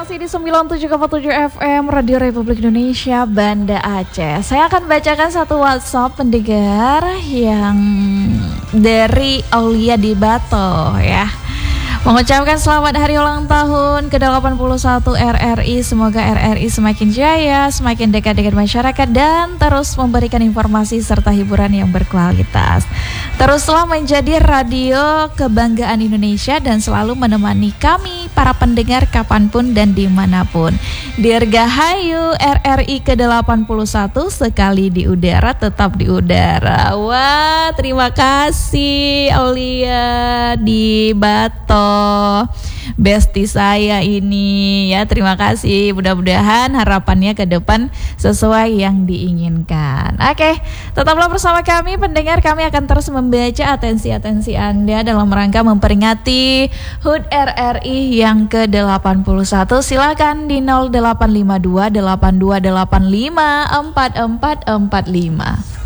Masih di 97,7 FM Radio Republik Indonesia Banda Aceh. Saya akan bacakan satu WhatsApp pendengar yang dari Aulia di Bato ya. Mengucapkan selamat hari ulang tahun ke-81 RRI. Semoga RRI semakin jaya, semakin dekat dengan masyarakat dan terus memberikan informasi serta hiburan yang berkualitas. Teruslah menjadi radio kebanggaan Indonesia dan selalu menemani kami para pendengar kapanpun dan dimanapun. Dirgahayu RRI ke-81, sekali di udara tetap di udara. Wah, terima kasih Aulia di Bato, bestie saya ini ya. Terima kasih, mudah-mudahan harapannya ke depan sesuai yang diinginkan. Oke, tetaplah bersama kami pendengar. Kami akan terus membaca atensi-atensi Anda dalam rangka memperingati HUT RRI yang ke-81. Silakan di 0852 8285 4445.